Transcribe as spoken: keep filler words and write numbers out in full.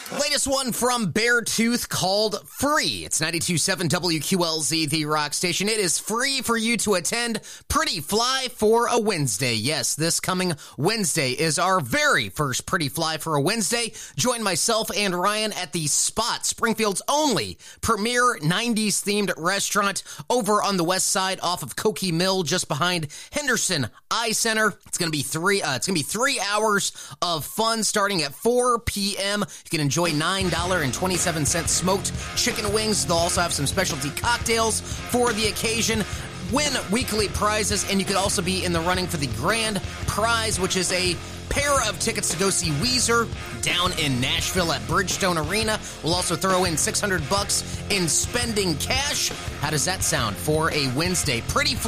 Latest one from Beartooth called Free. It's ninety-two point seven W Q L Z, the rock station. It is free for you to attend Pretty Fly for a Wednesday. Yes, this coming Wednesday is our very first Pretty Fly for a Wednesday. Join myself and Ryan at the Spot, Springfield's only premier nineties-themed restaurant over on the west side off of Cokie Mill, just behind Henderson Eye Center. It's going to be three. Uh, it's going to be three hours of fun starting at four p.m. You can enjoy nine dollars and twenty-seven cents smoked chicken wings. They'll also have some specialty cocktails for the occasion. Win weekly prizes, and you could also be in the running for the grand prize, which is a pair of tickets to go see Weezer down in Nashville at Bridgestone Arena. We'll also throw in six hundred bucks in spending cash. How does that sound for a Wednesday? Pretty